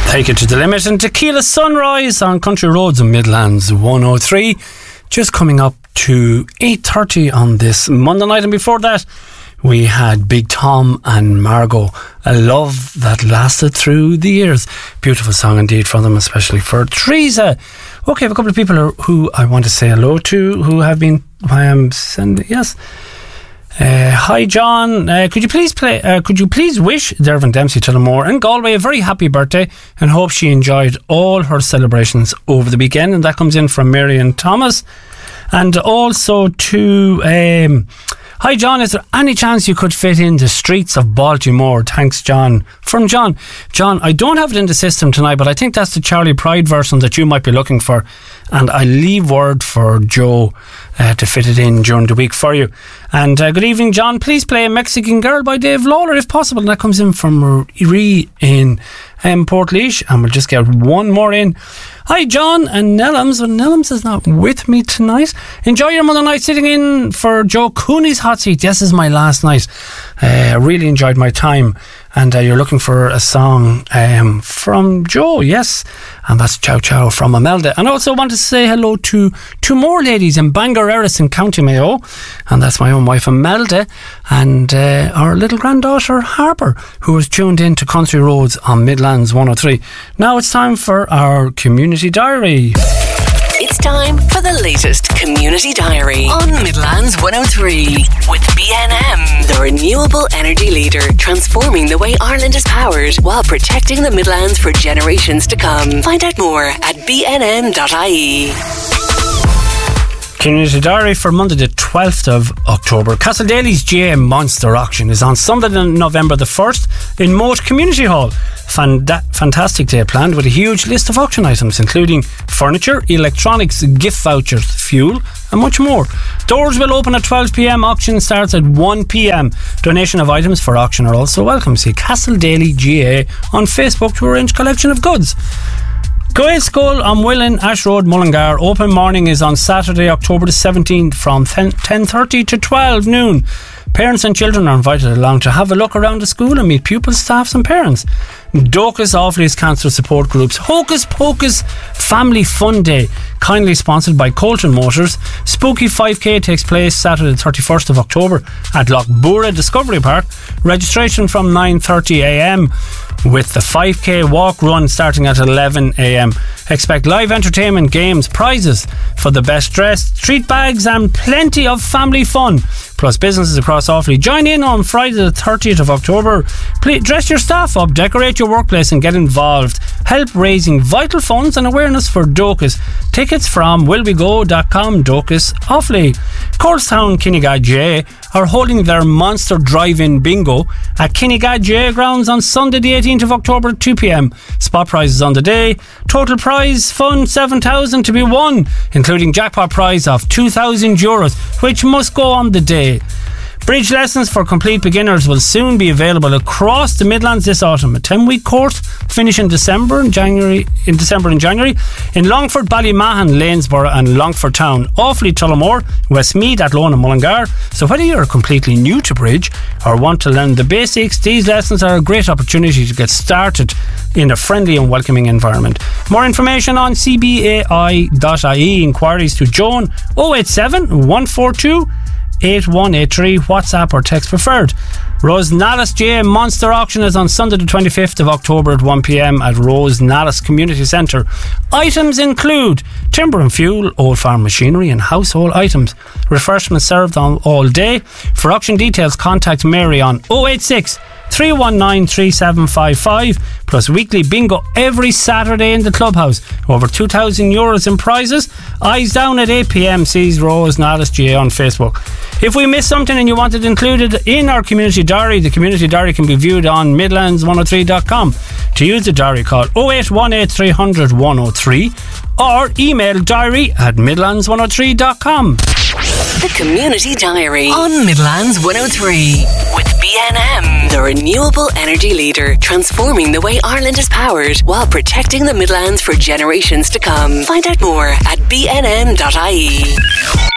Take it to the limit, and Tequila Sunrise on Country Roads and Midlands 103. Just coming up to 8:30 on this Monday night, and before that we had Big Tom and Margot, a love that lasted through the years. Beautiful song indeed from them, especially for Teresa. Okay, I have a couple of people who I want to say hello to, who have been, I am sending, yes. Hi John, could you please wish Dervin Dempsey Tullamore and Galway a very happy birthday, and hope she enjoyed all her celebrations over the weekend. And that comes in from Marion Thomas. And also to hi John, is there any chance you could fit in the streets of Baltimore? Thanks John. From John, I don't have it in the system tonight, but I think that's the Charlie Pride version that you might be looking for, and I leave word for Joe to fit it in during the week for you. And good evening John, please play A Mexican Girl by Dave Lawler if possible. And that comes in from Ree in Portlaoise, and we'll just get one more in. Hi John and Nellums. Well, Nellums is not with me tonight. Enjoy your Monday night sitting in for Joe Cooney's hot seat. This is my last night. I really enjoyed my time. And you're looking for a song from Joe, yes, and that's Chow Chow from Imelda. And I also want to say hello to two more ladies in Bangor Erris in County Mayo, and that's my own wife Imelda and our little granddaughter Harper, who is tuned in to Country Roads on Midlands 103. Now it's time for our Community Diary. It's time for the latest Community Diary on Midlands 103 with BNM, the renewable energy leader, transforming the way Ireland is powered while protecting the Midlands for generations to come. Find out more at bnm.ie. Community Diary for Monday the 12th of October. Castledaly's GA Monster Auction is on Sunday November the 1st in Moat Community Hall. Fantastic day planned with a huge list of auction items including furniture, electronics, gift vouchers, fuel and much more. Doors will open at 12 p.m. Auction starts at 1 p.m. Donation of items for auction are also welcome. See Castledaly GA on Facebook to arrange collection of goods. Gael School on Willen, Ash Road, Mullingar. Open morning is on Saturday, October the 17th from 10:30 to 12 noon. Parents and children are invited along to have a look around the school and meet pupils, staffs and parents. Docus Offaly's Cancer Support Group's Hocus Pocus Family Fun Day, kindly sponsored by Colton Motors. Spooky 5K takes place Saturday the 31st of October at Lochbura Discovery Park. Registration from 9:30 a.m. with the 5K walk run starting at 11 a.m. Expect live entertainment, games, prizes for the best dressed, treat bags and plenty of family fun. Plus businesses across Offaly. Join in on Friday the 30th of October. Please dress your staff up, decorate your workplace and get involved. Help raising vital funds and awareness for Docus. Tickets from willwego.com. Docus Offaly. Coulstown Kinnegad GA are holding their Monster Drive-In Bingo at Kinnegad GA grounds on Sunday the 18th of October at 2 p.m. Spot prizes on the day. Total prize fund 7,000 to be won, including jackpot prize of €2,000, which must go on the day. Bridge lessons for complete beginners will soon be available across the Midlands this autumn. A 10-week course finish in December and January. In Longford, Ballymahon, Lanesborough and Longford Town, Offaly, Tullamore, Westmeath, Athlone and Mullingar. So whether you're completely new to bridge or want to learn the basics, these lessons are a great opportunity to get started in a friendly and welcoming environment. More information on cbai.ie. Inquiries to Joan 087 142 8183, WhatsApp or text preferred. Rose Nallis GA Monster Auction is on Sunday the 25th of October at 1 p.m. at Rose Nallis Community Centre. Items include timber and fuel, old farm machinery and household items. Refreshments served on all day. For auction details, contact Mary on 086 319 3755, plus weekly bingo every Saturday in the clubhouse. Over €2,000 in prizes. Eyes down at 8 p.m. Sees Rose Nallis GA on Facebook. If we missed something and you want it included in our Community Diary, the Community Diary can be viewed on midlands103.com. To use the diary, call 0818 300 103 or email diary@midlands103.com. The Community Diary on Midlands 103 with BNM, the renewable energy leader, transforming the way Ireland is powered while protecting the Midlands for generations to come. Find out more at bnm.ie.